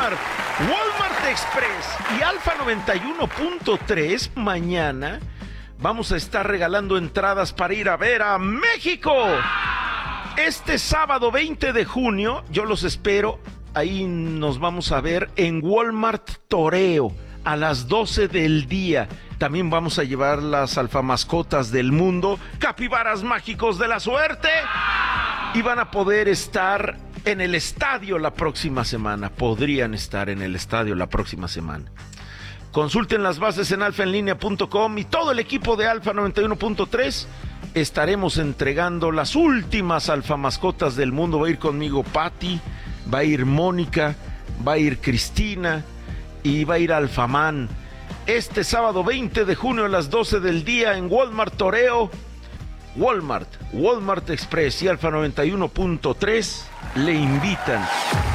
Walmart Express y Alfa 91.3 mañana vamos a estar regalando entradas para ir a ver a México. Este sábado 20 de junio, yo los espero. Ahí nos vamos a ver en Walmart Toreo a las 12 del día. También vamos a llevar las alfamascotas del mundo, capibaras mágicos de la suerte. Y van a poder estar en el estadio la próxima semana. Podrían estar en el estadio la próxima semana. Consulten las bases en alfaenlinea.com y todo el equipo de Alfa 91.3 estaremos entregando las últimas alfamascotas del mundo. Va a ir conmigo Patti, va a ir Mónica, va a ir Cristina y va a ir Alfamán. Este sábado 20 de junio a las 12 del día en Walmart Toreo. Walmart Express y Alfa 91.3 le invitan.